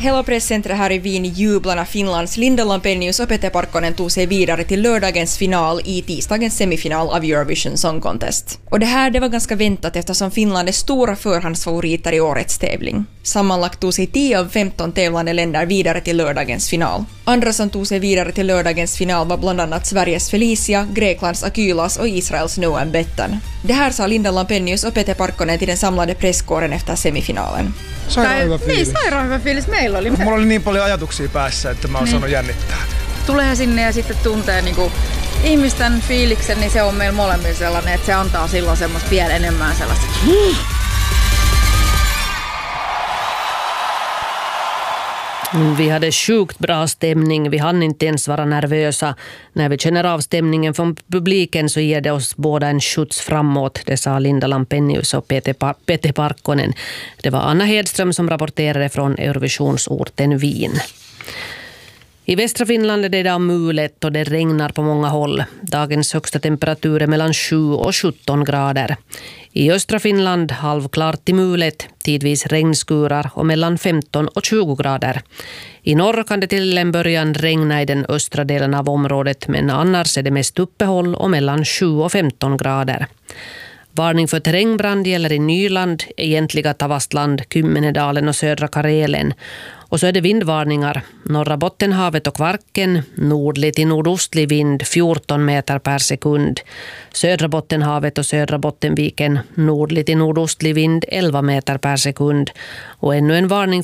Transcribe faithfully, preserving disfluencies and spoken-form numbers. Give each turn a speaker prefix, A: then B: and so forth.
A: Hela presscentret här i Wien jublar när Finlands Linda Lampenius och Pete Parkkonen tog sig vidare till lördagens final i tisdagens semifinal av Eurovision Song Contest. Och det här det var ganska väntat eftersom Finland är stora förhandsfavoriter i årets tävling. Sammanlagt tog sig tio av femton tävlande länder vidare till lördagens final. Andra som tog sig vidare till lördagens final var bland annat Sveriges Felicia, Greklands Akylas och Israels Noam Bettan. Det här sa Linda Lampenius och Pete Parkkonen till den samlade presskåren efter semifinalen.
B: Sairaan hyvä fiilis.
C: Niin, sairaan hyvä fiilis meillä oli.
B: Mulla oli niin paljon ajatuksia päässä, että mä oon
C: niin.
B: saanut jännittää.
C: Tulee sinne ja sitten tuntee niinku ihmisten fiiliksen, niin se on meillä molemmilla sellainen, että se antaa silloin semmoista vielä enemmän sellaista.
D: Vi hade sjukt bra stämning. Vi hann inte ens vara nervösa. När vi känner av stämningen från publiken så ger det oss båda en skjuts framåt. Det sa Linda Lampenius och Pete, Par- Pete Parkkonen. Det var Anna Hedström som rapporterade från Eurovisionsorten Wien. I västra Finland är det idag mulet och det regnar på många håll. Dagens högsta temperatur är mellan sju och sjutton grader. I östra Finland halvklart till mulet, tidvis regnskurar och mellan femton och tjugo grader. I norr kan det till en början regna i den östra delen av området, men annars är det mest uppehåll och mellan sju och femton grader. Varning för terrängbrand gäller i Nyland, egentliga Tavastland, Kymmenedalen och södra Karelen. Och så är det vindvarningar. Norra Bottenhavet och Kvarken, nordlig till nordostlig vind fjorton meter per sekund. Södra Bottenhavet och södra Bottenviken, nordlig till nordostlig vind elva meter per sekund. Och ännu en varning